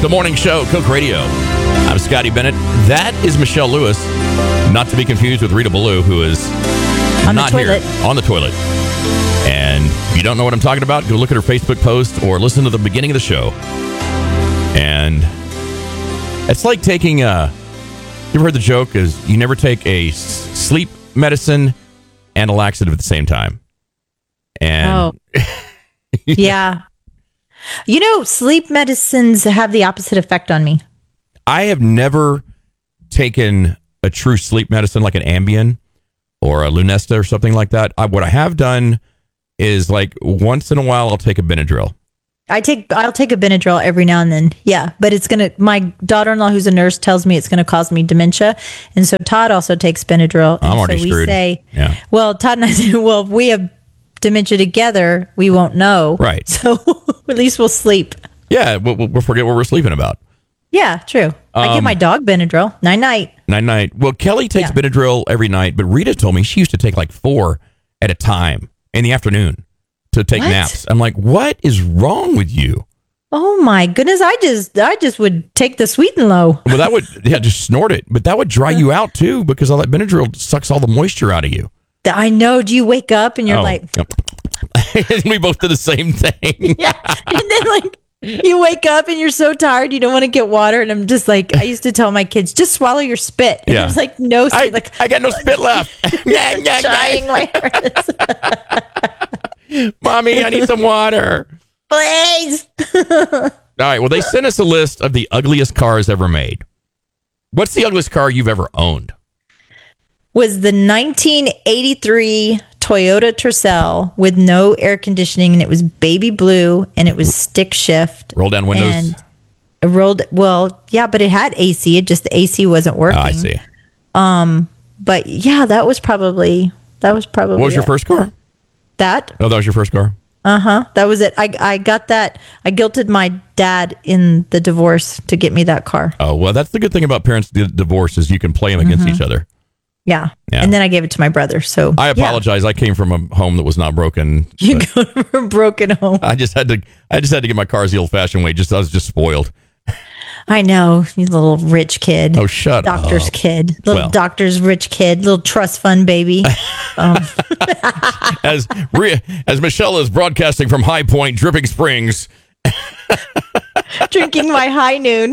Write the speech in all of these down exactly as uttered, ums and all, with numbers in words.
The morning show, Coke Radio. I'm Scotty Bennett. That is Michelle Lewis. Not to be confused with Rita Ballou, who is on not the toilet. here. On the toilet. And if you don't know what I'm talking about, go look at her Facebook post or listen to the beginning of the show. And it's like taking a... You ever heard the joke is you never take a s- sleep medicine and a laxative at the same time. And oh. Yeah. You know, sleep medicines have the opposite effect on me. I have never taken a true sleep medicine like an Ambien or a Lunesta or something like that. I, what I have done is like once in a while I'll take a Benadryl. I take I'll take a Benadryl every now and then. Yeah, but it's gonna. My daughter-in-law, who's a nurse, tells me it's gonna cause me dementia, and so Todd also takes Benadryl. I'm and already so we screwed. Say, yeah. Well, Todd and I say, well, if we have dementia together, we won't know. Right. So at least we'll sleep. Yeah, we'll, we'll forget what we're sleeping about. Yeah, true. I Um, give my dog Benadryl. Night night. Night night. Well, Kelly takes Yeah. Benadryl every night, but Rita told me she used to take like four at a time in the afternoon to take What? naps. I'm like, what is wrong with you? Oh my goodness! I just I just would take the sweet and low. Well, that would, yeah, just snort it. But that would dry you out too because all that Benadryl sucks all the moisture out of you. I know. Do you wake up and you're Oh. like, we both did the same thing. yeah, and then like you wake up and you're so tired you don't want to get water, and I'm just like, I used to tell my kids, just swallow your spit. And Yeah. I was like, no, I, like I got no spit left. Yeah, yeah, trying yeah. my hardest. Mommy, I need some water. Please. All right. Well, they sent us a list of the ugliest cars ever made. What's the ugliest car you've ever owned? Was the nineteen eighty-three Toyota Tercel with no air conditioning, and it was baby blue, and it was stick shift. Roll down windows. And it rolled, well, yeah, but it had A C. It just, the A C wasn't working. Oh, I see. Um, but yeah, that was probably, that was probably What was your it. first car? That. Oh, that was your first car? Uh-huh. That was it. I I got that. I guilted my dad in the divorce to get me that car. Oh, well, that's the good thing about parents' di- divorce is you can play them against Mm-hmm. each other. Yeah. Yeah. And then I gave it to my brother. So I yeah. apologize. I came from a home that was not broken. You but go to a broken home. I just had to. I just had to get my cars the old-fashioned way. Just I was just spoiled. I know. You little rich kid. Oh, shut Doctor's up. kid. Little Well. doctor's rich kid. Little trust fund baby. Um, As Re- as Michelle is broadcasting from High Point, Dripping Springs. drinking my high noon.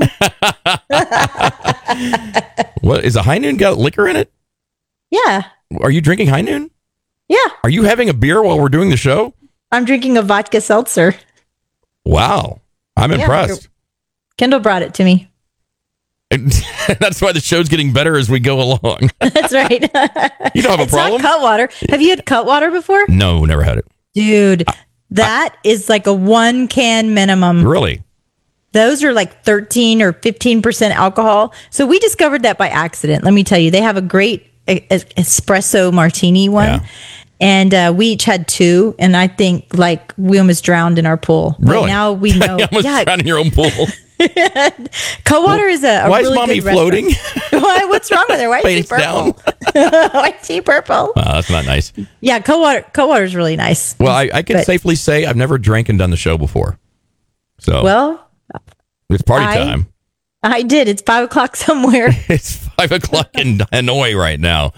What is a High Noon got liquor in it? Yeah. Are you drinking High Noon? Yeah. Are you having a beer while we're doing the show? I'm drinking a vodka seltzer. Wow, I'm Yeah, impressed. Kendall brought it to me. And that's why the show's getting better as we go along. That's right. You don't have a it's problem? not Cutwater. Have you had Cutwater before? No, never had it. Dude, that is like a one can minimum. Really? Those are like thirteen or fifteen percent alcohol. So we discovered that by accident. Let me tell you, they have a great e- es- espresso martini one. Yeah. And uh, we each had two. And I think like we almost drowned in our pool. But Really? now we know. You almost yeah. drowned in your own pool. Cutwater is a, a Why really is mommy good floating? restaurant. Why, what's wrong with her? Why is she Face down. purple? Why is she purple? Wow, that's not nice. Yeah, Cutwater, Cutwater is really nice. Well, I, I can But- safely say I've never drank and done the show before. So Well, it's party I- time. I did. It's five o'clock somewhere. It's five o'clock in Hanoi right now.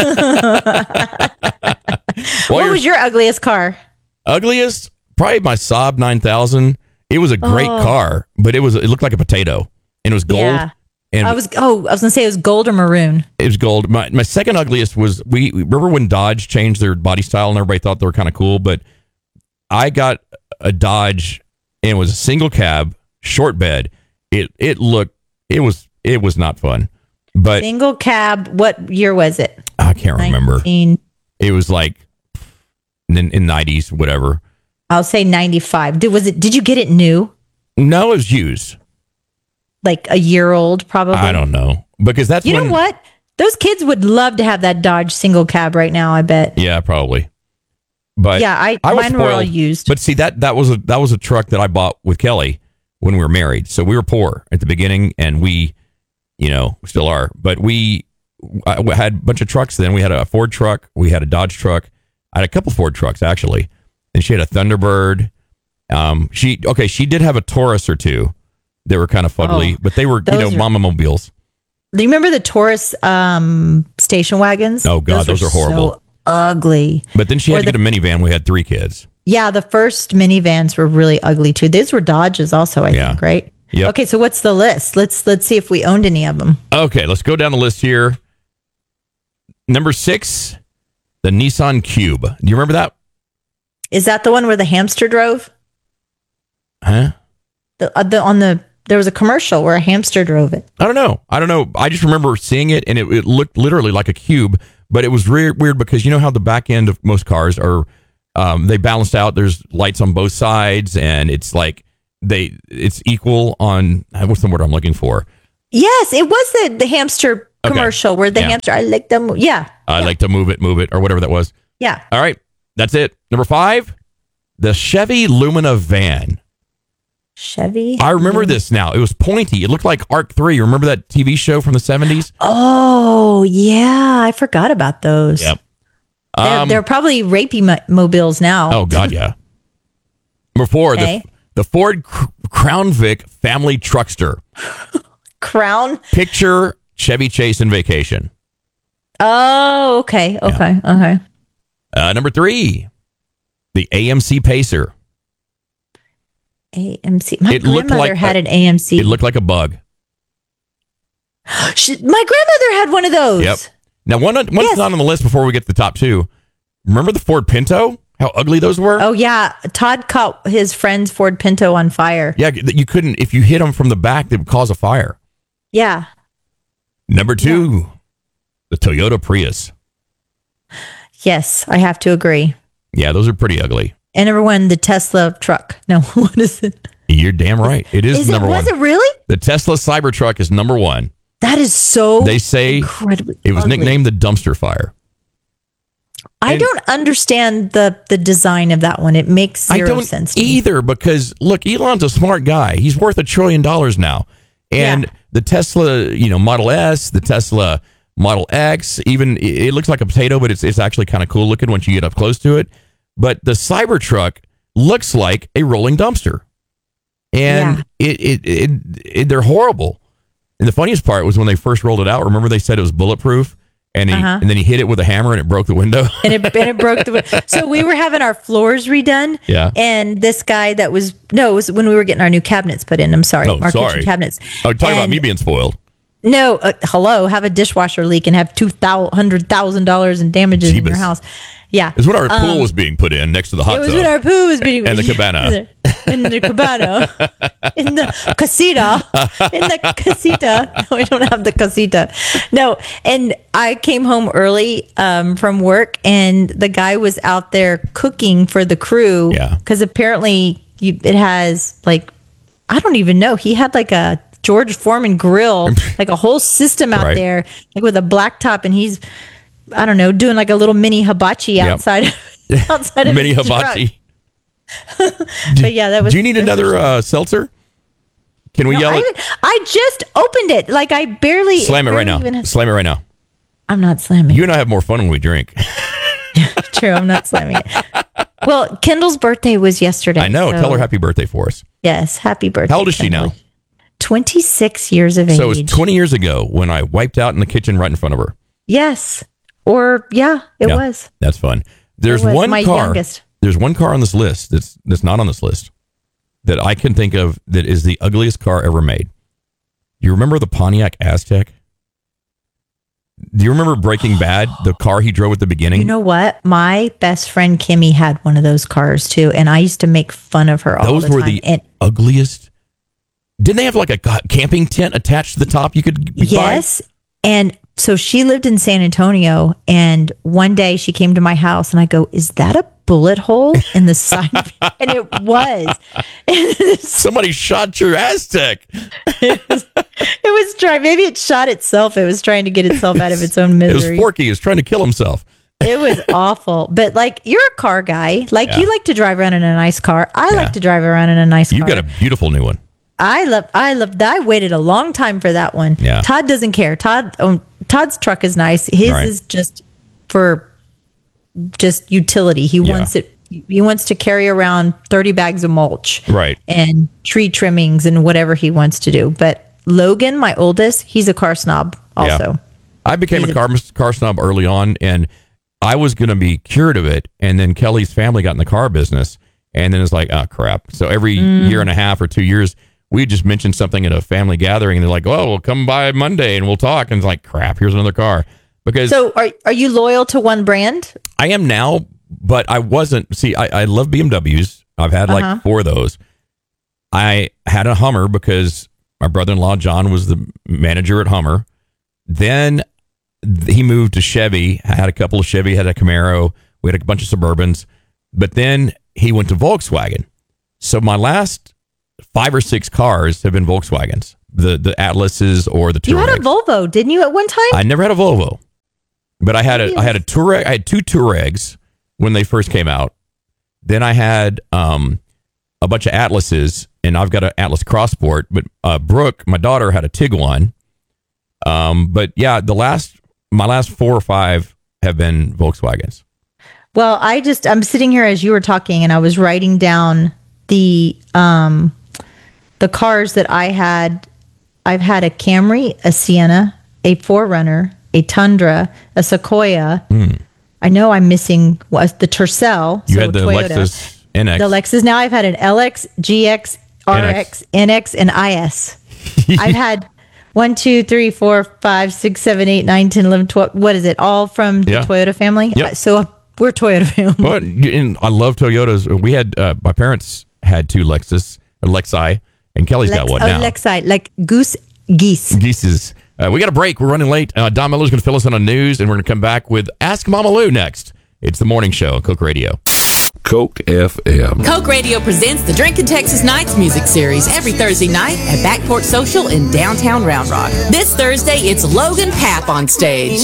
What was your ugliest car? ugliest? Probably my Saab nine thousand. It was a great Oh. car, but it was it looked like a potato, and it was gold. Yeah. And I was oh, I was gonna say it was gold or maroon. it was gold. My my second ugliest was we remember when Dodge changed their body style and everybody thought they were kind of cool, but I got a Dodge and it was a single cab, short bed. It it looked it was it was not fun. But Single cab. What year was it? I can't remember. nineteen It was like in in nineties, whatever. I'll say ninety-five. Did was it? Did you get it new? No, it was used. Like a year old, probably. I don't know because that's You when, know what? Those kids would love to have that Dodge single cab right now. I bet. Yeah, probably. But yeah, I, I was mine were all spoiled. used. But see that that was a that was a truck that I bought with Kelly when we were married. So we were poor at the beginning, and we, you know, still are. But we I had a bunch of trucks. Then we had a Ford truck, we had a Dodge truck. I had a couple Ford trucks actually. And she had a Thunderbird. Um, she okay, she did have a Taurus or two, They were kind of fugly, Oh, but they were, you know, those are- mama mobiles. Do you remember the Taurus um, station wagons? Oh, God, those were are horrible. So ugly. But then she had Or to get a minivan. We had three kids. Yeah, the first minivans were really ugly too. These were Dodges also, I Yeah. think, right? Yep. Okay, so what's the list? Let's let's see if we owned any of them. Okay, let's go down the list here. Number six, the Nissan Cube. Do you remember that? Is that the one where the hamster drove? Huh? The, uh, the on the there was a commercial where a hamster drove it. I don't know. I don't know. I just remember seeing it, and it, it looked literally like a cube, but it was re- weird because you know how the back end of most cars are, um, they balanced out. There's lights on both sides, and it's like they it's equal on what's the word I'm looking for? Yes, it was the the hamster Okay. commercial where the Yeah. hamster. I like them. Yeah, I like to move it, move it, or whatever that was. yeah. All right, that's it. Number five, the Chevy Lumina van. Chevy. I remember this now. It was pointy. It looked like Arc three. Remember that T V show from the seventies? Oh yeah, I forgot about those. Yep. They're, Um, they're probably rapey mo- mobiles now. Oh God, yeah. Number four, Okay. the the Ford Cr- Crown Vic family truckster. Crown. Picture Chevy Chase in vacation. Oh, okay, okay, okay. Uh, number three, the A M C Pacer. A M C. My It looked grandmother like had a- an A M C. It looked like a bug. She, my grandmother had one of those. Yep. Now, one one's Yes. not on the list before we get to the top two. Remember the Ford Pinto? How ugly those were? Oh yeah, Todd caught his friend's Ford Pinto on fire. Yeah, that you couldn't, if you hit them from the back, they would cause a fire. Yeah. Number two, the Toyota Prius. Yes, I have to agree. Yeah, those are pretty ugly. And number one, the Tesla truck. No, what is it? You're damn right. It is, Is it? number Was one. it really? The Tesla Cybertruck is number one. That is so. They say incredibly. it was ugly. nicknamed the dumpster fire. I and- don't understand the the design of that one. It makes I zero don't sense to me. either because look, Elon's a smart guy. He's worth a trillion dollars now. And Yeah. the Tesla, you know, Model S, the Tesla Model X, even it it looks like a potato, but it's it's actually kind of cool looking once you get up close to it. But the Cybertruck looks like a rolling dumpster. And it, it, it, it they're horrible. And the funniest part was when they first rolled it out. Remember they said it was bulletproof, and he, Uh-huh. and then he hit it with a hammer and it broke the window. and it and it broke the. So we were having our floors redone. Yeah. And this guy that was no, it was when we were getting our new cabinets put in. I'm sorry, Oh, our sorry. kitchen cabinets. Oh, talking about And- me being spoiled. No, uh, hello, have a dishwasher leak and have two hundred thousand dollars in damages in your Jeebus. house. Yeah. It's when our pool was being put in next to the hot Um, It was tub. when our poo was being And the cabana. in the cabana, in the casita, in the casita. No, we don't have the casita. No, and I came home early um, from work, and the guy was out there cooking for the crew. Yeah. because apparently you, it has like I don't even know. He had like a George Foreman grill, like a whole system out Right. there, like with a black top, and he's I don't know doing like a little mini hibachi Yep. outside. outside of Mini his truck. hibachi. But yeah, that was. Do you need another uh, seltzer? Can we No, yell I, it? haven't- I just opened it. Like I barely Slam it right barely now. even- Slam it right now. I'm not slamming. You and I have more fun when we drink. True, I'm not slamming it. Well, Kendall's birthday was yesterday. I know. so- Tell her happy birthday for us. Yes, happy birthday. How old is she Kendall. now? twenty-six years of So it age. was twenty years ago when I wiped out in the kitchen right in front of her. Yes, or yeah, it Yeah, was. That's fun. There's It was one my car. youngest. There's one car on this list that's that's not on this list that I can think of that is the ugliest car ever made. You remember the Pontiac Aztec? Do you remember Breaking Bad, the car he drove at the beginning? You know what? My best friend Kimmy had one of those cars too, and I used to make fun of her all Those the were time. the and ugliest. Didn't they have like a ca- camping tent attached to the top you could buy? yes, and so she lived in San Antonio, and one day she came to my house, and I go, "Is that a bullet hole in the side?" And it was. Somebody shot your Aztec. It was trying. Maybe it shot itself. It was trying to get itself out of its own It was misery. Forky. He was trying to kill himself. It was awful. But like, you're a car guy. Like, Yeah. you like to drive around in a nice car. I Yeah. like to drive around in a nice You've car. got a beautiful new one. I love. I love that. I waited a long time for that one. Yeah. Todd doesn't care. Todd. Oh, Todd's truck is nice. His Right. is just for just utility. He Yeah. wants it he wants to carry around thirty bags of mulch, Right. and tree trimmings and whatever he wants to do. But Logan, my oldest, he's a car snob also. Yeah. I became He's a car, car snob early on, and I was going to be cured of it. And then Kelly's family got in the car business, and then it's like, oh, crap. So every Mm. year and a half or two years, we just mentioned something at a family gathering, and they're like, oh, we'll come by Monday and we'll talk. And it's like, crap, here's another car. Because So are are you loyal to one brand? I am now, but I wasn't. See, I, I love B M Ws. I've had like Uh-huh. four of those. I had a Hummer because my brother-in-law, John, was the manager at Hummer. Then he moved to Chevy, had a couple of Chevy, had a Camaro. We had a bunch of Suburbans. But then he went to Volkswagen. So my last five or six cars have been Volkswagens, the the Atlases or the Touaregs. You had a Volvo, didn't you, at one time? I never had a Volvo, but I had a I had a Touareg. I had two Touaregs when they first came out. Then I had um, a bunch of Atlases, and I've got an Atlas Cross Sport. But uh, Brooke, my daughter, had a Tiguan. Um, but yeah, the last my last four or five have been Volkswagens. Well, I just I'm sitting here as you were talking, and I was writing down the um the cars that I had. I've had a Camry, a Sienna, a four runner, a Tundra, a Sequoia. Mm. I know I'm missing was the Tercel. You so had the Toyota. Lexus N X. The Lexus. Now I've had an L X, G X, R X, N X, and I S. I've had one, two, three, four, five, six, seven, eight, nine, ten, eleven, twelve. What is it? All from the Yeah. Toyota family. Yep. So we're Toyota family. But and I love Toyotas. We had uh, my parents had two Lexus, or Lexi, and Kelly's got Lex, one oh, now. Lexi, like goose, geese. Geese's. Uh, we got a break. We're running late. Uh, Don Miller's going to fill us in on news, and we're going to come back with Ask Mama Lou next. It's the morning show on Coke Radio. Coke F M. Coke Radio presents the Drinkin' Texas Nights music series every Thursday night at Backport Social in downtown Round Rock. This Thursday, it's Logan Papp on stage.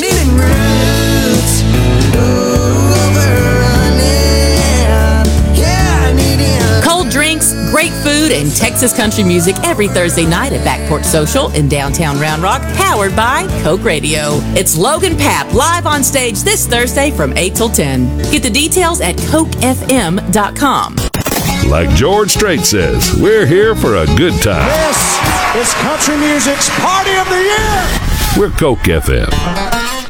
Cold drinks, great food, and Texas country music every Thursday night at Backport Social in downtown Round Rock, powered by Coke Radio. It's Logan Papp live on stage this Thursday from eight till ten. Get the details at coke f m dot com. Like George Strait says, we're here for a good time. This is country music's party of the year. We're Coke F M.